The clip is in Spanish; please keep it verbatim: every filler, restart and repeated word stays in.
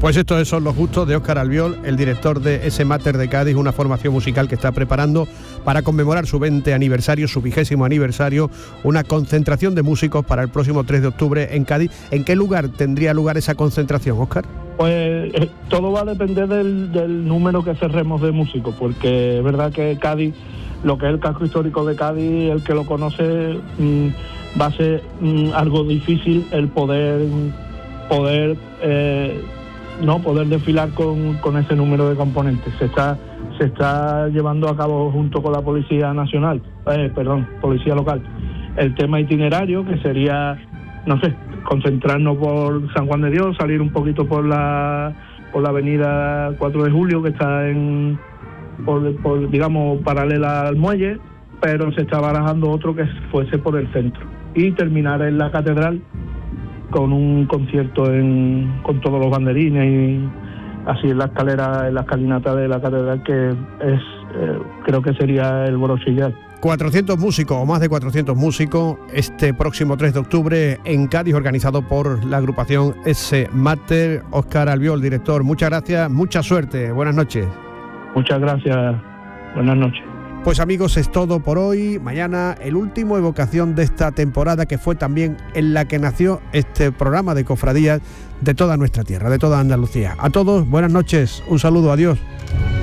Pues estos son los gustos de Óscar Albiol, el director de ese Mater de Cádiz, una formación musical que está preparando para conmemorar su veinte aniversario, su vigésimo aniversario, una concentración de músicos para el próximo tres de octubre en Cádiz. ¿En qué lugar tendría lugar esa concentración, Óscar? Pues eh, todo va a depender del, del número que cerremos de músicos, porque es verdad que Cádiz, lo que es el casco histórico de Cádiz, el que lo conoce, mmm, va a ser mmm, algo difícil el poder poder eh, no poder desfilar con, con ese número de componentes. Se está se está llevando a cabo junto con la Policía Nacional, eh, perdón, Policía Local, el tema itinerario, que sería, no sé, concentrarnos por San Juan de Dios, salir un poquito por la por la avenida cuatro de julio, que está en por, por digamos paralela al muelle, pero se está barajando otro que fuese por el centro, y terminar en la catedral con un concierto en, con todos los banderines y así en la escalera, en la escalinata de la catedral, que es eh, creo que sería el broche ya. cuatrocientos músicos o más de cuatrocientos músicos este próximo tres de octubre en Cádiz, organizado por la agrupación ese Mater. Óscar Albiol, director, muchas gracias, mucha suerte, buenas noches. Muchas gracias, buenas noches. Pues amigos, es todo por hoy. Mañana el último Evocación de esta temporada, que fue también en la que nació este programa de cofradías de toda nuestra tierra, de toda Andalucía. A todos, buenas noches, un saludo, adiós.